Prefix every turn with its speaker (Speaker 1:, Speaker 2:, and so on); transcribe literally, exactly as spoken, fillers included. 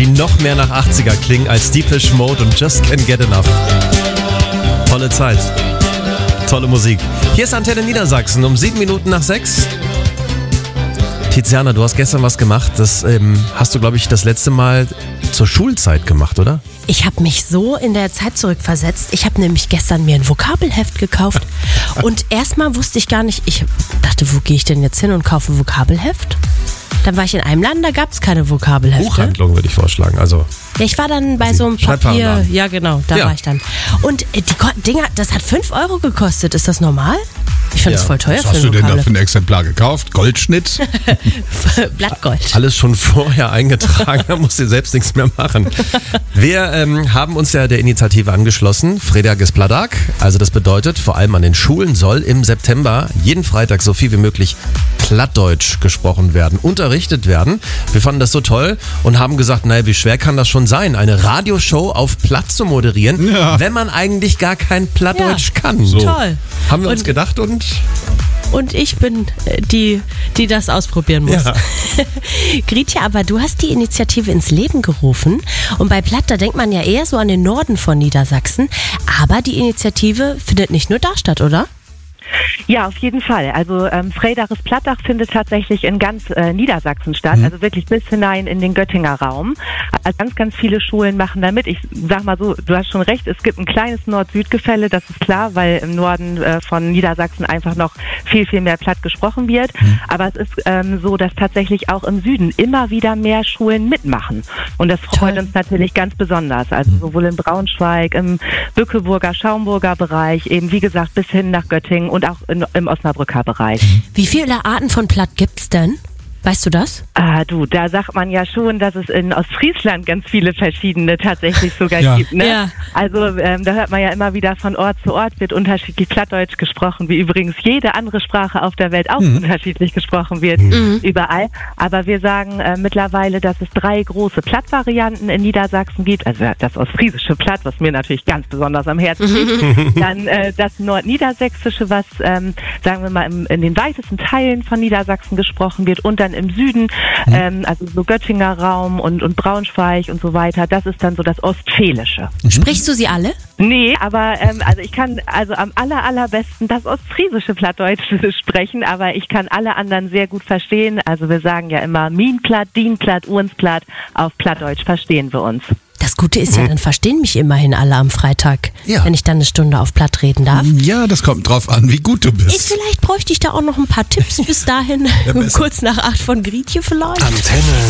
Speaker 1: die noch mehr nach achtziger klingen als Depeche Mode und Just Can't Get Enough. Tolle Zeit. Tolle Musik. Hier ist Antenne Niedersachsen um sieben Minuten nach sechs. Tiziana, du hast gestern was gemacht. Das ähm, hast du, glaube ich, das letzte Mal zur Schulzeit gemacht, oder?
Speaker 2: Ich habe mich so in der Zeit zurückversetzt. Ich habe nämlich gestern mir ein Vokabelheft gekauft. Und erstmal wusste ich gar nicht, ich dachte, wo gehe ich denn jetzt hin und kaufe ein Vokabelheft? Dann war ich in einem Laden, da gab es keine Vokabelhefte.
Speaker 1: Buchhandlung würde ich vorschlagen. Also
Speaker 2: ja, ich war dann bei so einem Papier, ja genau, da ja. war ich dann. Und die Dinger, das hat fünf Euro gekostet, ist das normal? Ich fand ja. das voll teuer.
Speaker 3: Was
Speaker 2: für
Speaker 3: hast du denn
Speaker 2: Vokabel.
Speaker 3: da für ein Exemplar gekauft? Goldschnitt?
Speaker 2: Blattgold.
Speaker 1: Alles schon vorher eingetragen, da musst du selbst nichts mehr machen. Wir ähm, haben uns ja der Initiative angeschlossen, Fredages Plattag. Also das bedeutet, vor allem an den Schulen soll im September jeden Freitag so viel wie möglich Plattdeutsch gesprochen werden, unterrichtet werden. Wir fanden das so toll und haben gesagt, naja, wie schwer kann das schon sein, eine Radioshow auf Platt zu moderieren, ja. wenn man eigentlich gar kein Plattdeutsch ja. kann.
Speaker 2: So. Toll.
Speaker 1: Haben wir uns
Speaker 2: und
Speaker 1: gedacht und...
Speaker 2: Und ich bin die, die das ausprobieren muss.
Speaker 1: Ja.
Speaker 2: Gritja, aber du hast die Initiative ins Leben gerufen. Und bei Platt, da denkt man ja eher so an den Norden von Niedersachsen. Aber die Initiative findet nicht nur da statt, oder?
Speaker 4: Ja, auf jeden Fall. Also ähm, Fredages Plattag findet tatsächlich in ganz äh, Niedersachsen statt, mhm. also wirklich bis hinein in den Göttinger Raum. Also ganz, ganz viele Schulen machen da mit. Ich sag mal so, du hast schon recht, es gibt ein kleines Nord-Süd-Gefälle, das ist klar, weil im Norden äh, von Niedersachsen einfach noch viel, viel mehr Platt gesprochen wird. Mhm. Aber es ist ähm, so, dass tatsächlich auch im Süden immer wieder mehr Schulen mitmachen. Und das freut Toll. uns natürlich ganz besonders. Also mhm. sowohl in Braunschweig, im Bückeburger, Schaumburger Bereich, eben wie gesagt bis hin nach Göttingen und auch in, im Osnabrücker Bereich.
Speaker 2: Wie viele Arten von Platt gibt's denn? Weißt du das?
Speaker 4: Ah, du, da sagt man ja schon, dass es in Ostfriesland ganz viele verschiedene tatsächlich sogar
Speaker 2: ja.
Speaker 4: gibt. Ne?
Speaker 2: Ja.
Speaker 4: Also ähm, da hört man ja immer wieder von Ort zu Ort wird unterschiedlich Plattdeutsch gesprochen, wie übrigens jede andere Sprache auf der Welt auch mhm. unterschiedlich gesprochen wird, mhm. überall. Aber wir sagen äh, mittlerweile, dass es drei große Plattvarianten in Niedersachsen gibt. Also das ostfriesische Platt, was mir natürlich ganz besonders am Herzen liegt. Dann äh, das nordniedersächsische, was, ähm, sagen wir mal, im, in den weitesten Teilen von Niedersachsen gesprochen wird. Und dann im Süden, mhm. ähm, also so Göttinger Raum und, und Braunschweig und so weiter, das ist dann so das Ostfälische.
Speaker 2: Mhm. Sprichst du sie alle?
Speaker 4: Nee, aber ähm, also ich kann also am aller allerbesten das ostfriesische Plattdeutsch sprechen, aber ich kann alle anderen sehr gut verstehen. Also wir sagen ja immer Mienplatt, Dienplatt, Urnsplatt, auf Plattdeutsch verstehen wir uns.
Speaker 2: Das Gute ist ja, dann verstehen mich immerhin alle am Freitag, ja. wenn ich dann eine Stunde auf Platt reden darf.
Speaker 3: Ja, das kommt drauf an, wie gut du bist.
Speaker 2: Ich, vielleicht bräuchte ich da auch noch ein paar Tipps bis dahin, ja, kurz nach acht von Gritje vielleicht.
Speaker 5: Antenne